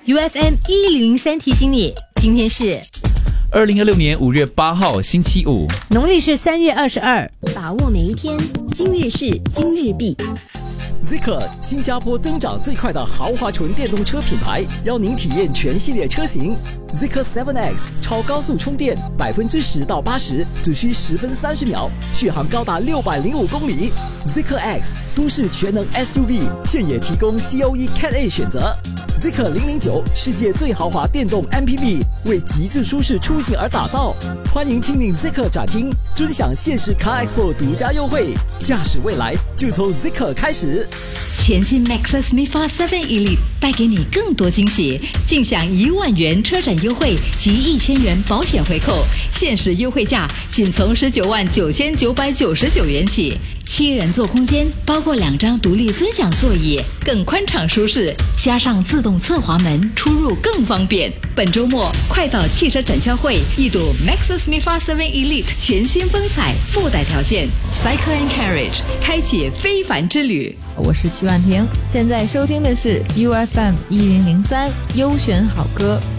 UFM 1003提醒你，今天是 2026年5月8号星期五， 农历是3月22。 把握每一天，今日事今日毕。 Zeekr 新加坡增长最快的豪华纯电动车品牌，邀您体验全系列车型。Zeekr 7X 超高速充电，10%到80%只需10分30秒，续航高达605公里。Zeekr X 都市全能 SUV， 现也提供 COE Cat A 选择。Zeekr 009世界最豪华电动 MPV， 为极致舒适出行而打造。欢迎亲临 Zeekr 展厅，尊享限时 Car Expo 独家优惠，驾驶未来就从 Zeekr 开始。 全新 Maxus MIFA 7 Elite 带给你更多惊喜，尽享1万元车展优惠及1000元保险回扣，限时优惠价仅从199999元起。7人座空间，包括2张独立尊享座椅，更宽敞舒适，加上自动侧滑门，出入更方便。本周末快到汽车展销会，一睹 Maxus MIFA 7 Elite 全新风采，附带条件 Cycle and Carriage， 开启非凡之旅。 我是曲婉婷，现在收听的是 UFM 1003优选好歌。